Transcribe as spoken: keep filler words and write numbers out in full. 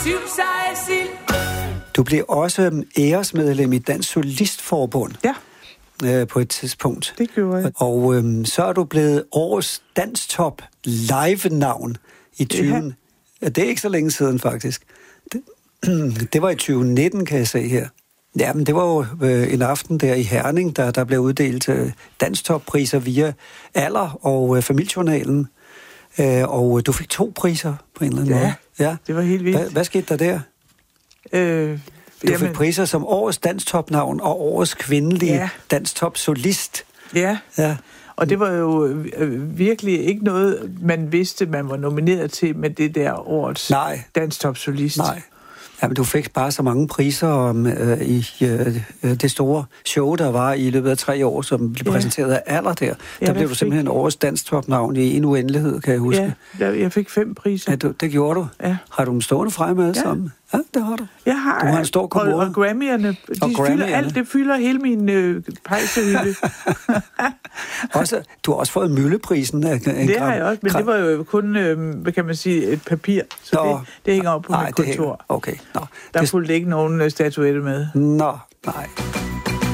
Du blev også æresmedlem i Dansk Solistforbund. Ja. Øh, på et tidspunkt. Det gjorde jeg. Og øh, så er du blevet årets Danstop live-navn i tyve. Ja. Det er ikke så længe siden, faktisk. Det, det var i tyve nitten, kan jeg se her. Jamen, det var jo øh, en aften der i Herning, der, der blev uddelt øh, Danstop-priser via Aller og øh, Familiejournalen. Øh, og du fik to priser på en eller anden ja, måde. Ja, det var helt vildt. Hva, hvad skete der der? Øh, du jamen, fik priser som årets Danstop-navn og årets kvindelige ja. Danstop-solist. Ja. Ja. Og det var jo øh, virkelig ikke noget, man vidste, man var nomineret til med det der årets Danstop-solist. Nej. Jamen, du fik bare så mange priser om, øh, i øh, det store show, der var i løbet af tre år, som blev ja. præsenteret af Aller der. Ja, der blev du simpelthen fik... årets danstopnavn i en uendelighed, kan jeg huske. Ja, jeg fik fem priser. Ja, du, det gjorde du. Ja. Har du dem stående fremme alle ja. sammen? Ja, det har du. Jeg har. Du har en stor kommode. Og, og Grammy'erne, de og fylder Grammy'erne. alt, det fylder hele min øh, pejsehylde. også, du har også fået Mølleprisen. Af, af det har jeg også, men det var jo kun, øh, hvad kan man sige, et papir, så Nå, det, det hænger op på nej, mit kontor. Hænger, okay. Nå, der det... fulgte ikke nogen statuette med. Nå, nej.